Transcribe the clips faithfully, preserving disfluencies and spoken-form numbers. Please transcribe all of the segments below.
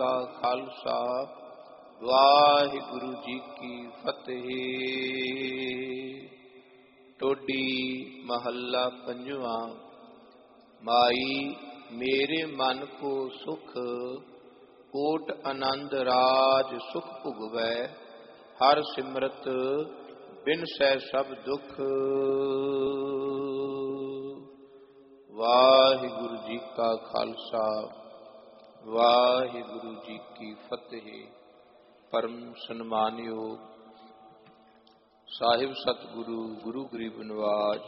का खालसा वाहिगुरु जी की फतेह। टोडी महला पंजवा। माई मेरे मन को सुख कोट आनंद राज सुख भुगवै। हर सिमरत बिन सै सब दुख। वाहिगुरु जी का खालसा वाहिगुरु जी की फतेह। परम सन्मानयोग साहिब सतगुरु गुरु गरीब नवाज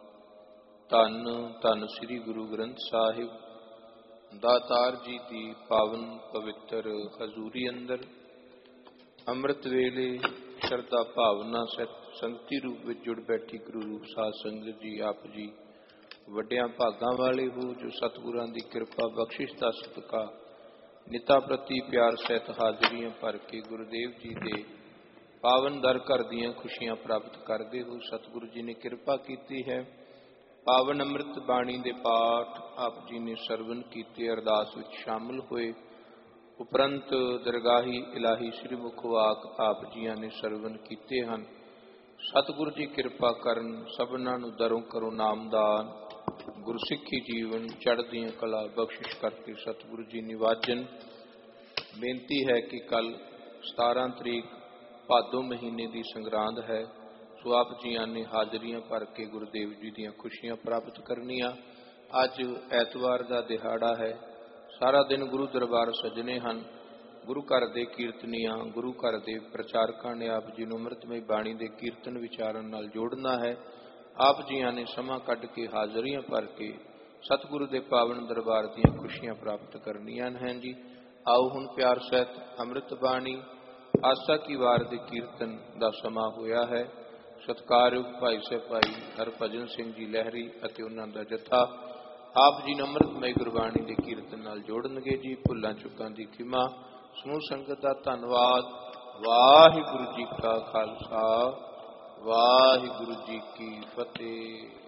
धन धन श्री गुरु ग्रंथ साहिब दातार जी की पावन पवित्र हजूरी अंदर अमृत वेले श्रद्धा भावना संगति रूप में जुड़ बैठी गुरु रूप साध संगत जी आप जी वड्डियां भागां वाले हो जो सतगुरां दी कृपा बख्शिश दा सदका निता प्रति प्यार सहित हाजरियां भर के गुरुदेव जी दे पावन दर घर दियां खुशियां प्राप्त करते हो। सतगुरु जी ने कृपा की है। पावन अमृत बाणी दे पाठ आप जी ने सरवण कीते अरदास विच शामिल हुए। उपरंत दरगाही इलाही श्री मुखवाक आप जियां ने सरवण कीते हैं। सतगुरु जी कृपा करन सबना नूं दरों करो नामदान गुरसिੱਖੀ जीवन चढ़दियां कला बख्शिश करके सतगुरु जी निवाजन। बेनती है कि कल सतारह तरीक भादो महीने की संगरांद है। सो आप जियां ने हाजरियां भर के गुरुदेव जी दियां खुशियां प्राप्त करनिया। अज ऐतवार का दिहाड़ा है। सारा दिन गुरु दरबार सजने हैं। गुरु घर के कीर्तनियां गुरु घर के प्रचारकों ने आप जी नूं अमृतमय बाणी के कीर्तन विचारन नाल जोड़ना है। आप जियां ने समा कढ़ के हाजरियां भर के सतगुरु के पावन दरबार दीयां खुशियां प्राप्त करनियां हैं जी। आओ हुण प्यार सहित अमृत बाणी आसा की वार के कीर्तन का समा होया है। सत्कारयोग भाई साहब भाई हरभजन सिंह जी लहरी अते उन्हां दा जत्था आप जी अमृतमय गुरबाणी के कीर्तन नाल जोड़नगे जी। भुल्लां चुकां दी खिमा। समूह संगत का धन्नवाद। वाहिगुरु जी का खालसा वाहिगुरु जी की फतेह।